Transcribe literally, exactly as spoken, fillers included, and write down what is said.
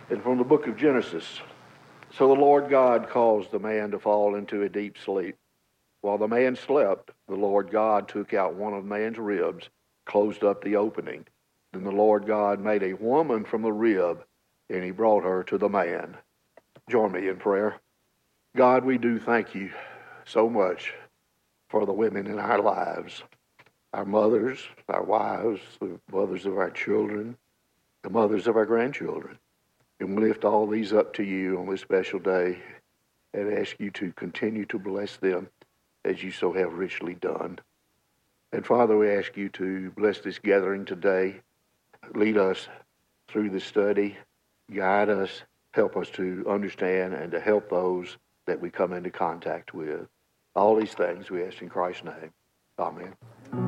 And from the book of Genesis. So the Lord God caused the man to fall into a deep sleep. While the man slept, the Lord God took out one of man's ribs, closed up the opening. Then the Lord God made a woman from the rib, and he brought her to the man. Join me in prayer. God, we do thank you so much for the women in our lives, our mothers, our wives, the mothers of our children, the mothers of our grandchildren. And we lift all these up to you on this special day and ask you to continue to bless them as you so have richly done. And Father, we ask you to bless this gathering today. Lead us through the study. Guide us. Help us to understand and to help those that we come into contact with. All these things we ask in Christ's name. Amen.